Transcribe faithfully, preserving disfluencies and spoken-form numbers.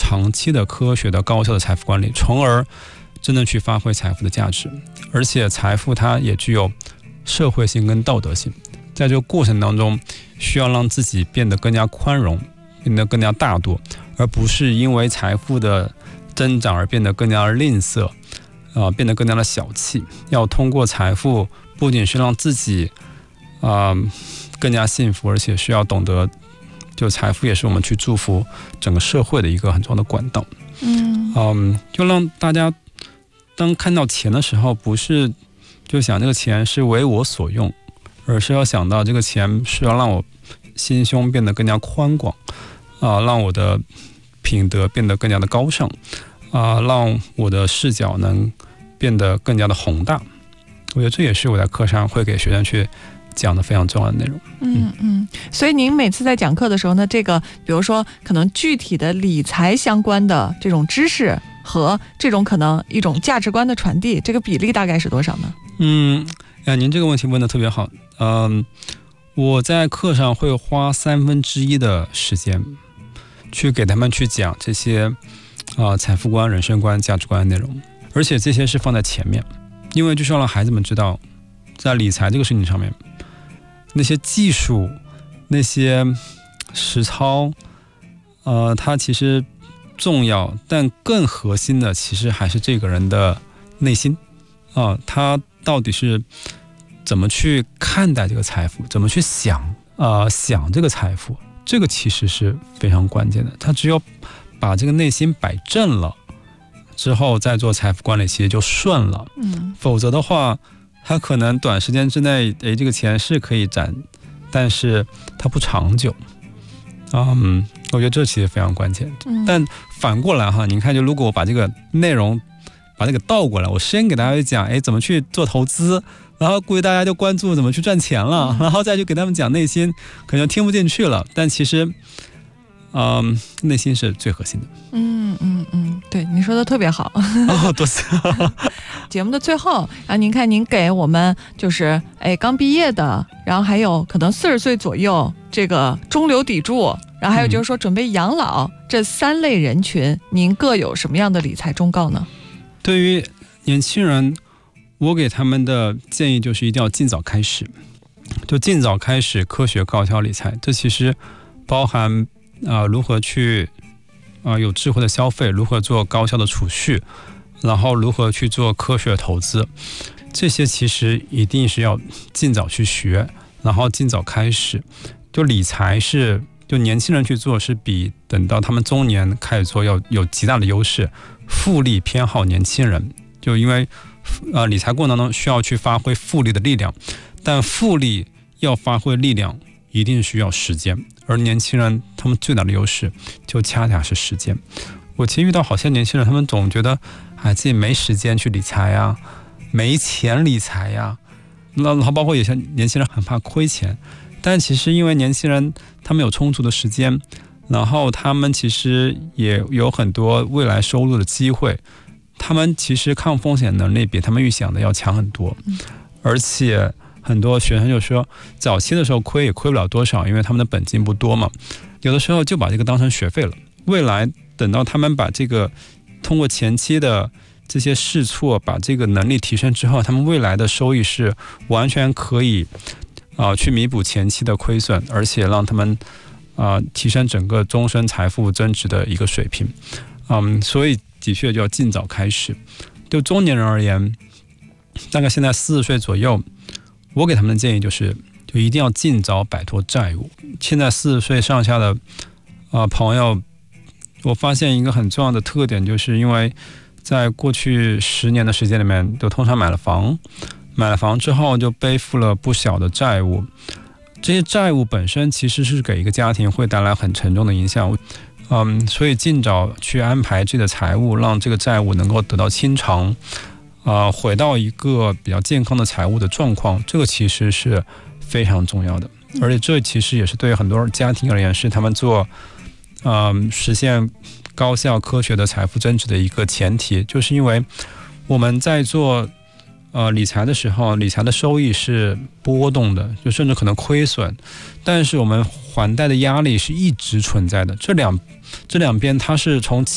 长期的科学的高效的财富管理，从而真正去发挥财富的价值。而且财富它也具有社会性跟道德性，在这个过程当中需要让自己变得更加宽容，变得更加大度，而不是因为财富的增长而变得更加吝啬，呃、变得更加的小气。要通过财富不仅是让自己、呃、更加幸福，而且需要懂得就财富也是我们去祝福整个社会的一个很重要的管道。 嗯嗯，就让大家当看到钱的时候，不是就想这个钱是为我所用，而是要想到这个钱是要让我心胸变得更加宽广，啊、呃，让我的品德变得更加的高尚，啊、呃，让我的视角能变得更加的宏大。我觉得这也是我在课上会给学生去讲的非常重要的内容。 嗯嗯，所以您每次在讲课的时候呢，这个比如说可能具体的理财相关的这种知识和这种可能一种价值观的传递，这个比例大概是多少呢？ 嗯，呀，您这个问题问得特别好。嗯，我在课上会花三分之一的时间去给他们去讲这些啊、呃、财富观、人生观、价值观的内容，而且这些是放在前面，因为就是要让孩子们知道，在理财这个事情上面，那些技术、那些实操，呃，它其实重要，但更核心的其实还是这个人的内心啊、呃，他到底是怎么去看待这个财富，怎么去想啊、呃、想这个财富，这个其实是非常关键的。他只有把这个内心摆正了之后，再做财富管理，其实就顺了。 嗯， 否则的话，他可能短时间之内，诶，这个钱是可以攒，但是它不长久。嗯，我觉得这其实非常关键。 嗯、 但反过来哈，你看，就如果我把这个内容把这个倒过来，我先给大家讲，诶，怎么去做投资，然后估计大家就关注怎么去赚钱了，然后再去给他们讲内心，可能听不进去了。但其实，嗯，内心是最核心的。 嗯嗯嗯，对，你说的特别好。 哦，多谢。 节目的最后，然后您看，您给我们就是哎刚毕业的，然后还有可能四十岁左右这个中流砥柱，然后还有就是说准备养老、嗯、这三类人群，您各有什么样的理财忠告呢？ 对于年轻人，我给他们的建议就是一定要尽早开始，就尽早开始科学高效理财。这其实包含啊、呃、如何去啊、呃、有智慧的消费，如何做高效的储蓄，然后如何去做科学投资，这些其实一定是要尽早去学，然后尽早开始。就理财是就年轻人去做，是比等到他们中年开始做要有极大的优势。复利偏好年轻人，就因为呃理财过程当中需要去发挥复利的力量，但复利要发挥力量一定需要时间，而年轻人他们最大的优势就恰恰是时间。我其实遇到好些年轻人，他们总觉得哎自己没时间去理财呀，没钱理财呀，然后包括有些年轻人很怕亏钱，但其实因为年轻人他们有充足的时间，然后他们其实也有很多未来收入的机会，他们其实抗风险能力比他们预想的要强很多，而且很多学生就说早期的时候亏也亏不了多少，因为他们的本金不多嘛，有的时候就把这个当成学费了。未来等到他们把这个通过前期的这些试错把这个能力提升之后，他们未来的收益是完全可以啊、呃、去弥补前期的亏损，而且让他们啊、呃、提升整个终身财富增值的一个水平。嗯，所以的确就要尽早开始。就中年人而言，大概现在四十岁左右，我给他们的建议就是，就一定要尽早摆脱债务。现在四十岁上下的啊、呃、朋友，我发现一个很重要的特点，就是因为在过去十年的时间里面，就通常买了房，买了房之后就背负了不小的债务。这些债务本身其实是给一个家庭会带来很沉重的影响。嗯，所以尽早去安排这个财务，让这个债务能够得到清偿，啊、呃，回到一个比较健康的财务的状况，这个其实是非常重要的。而且这其实也是对很多家庭而言，是他们做，嗯、呃，实现高效科学的财富增值的一个前提，就是因为我们在做呃理财的时候，理财的收益是波动的，就甚至可能亏损，但是我们还贷的压力是一直存在的。这两这两边它是从